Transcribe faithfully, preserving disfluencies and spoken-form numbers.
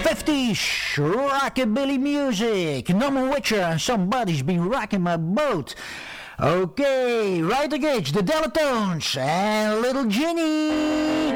fifties rockabilly music. Norman Witcher and Somebody's Been Rocking My Boat. Okay, Ryder Gage, The Delatones, and Little Ginny.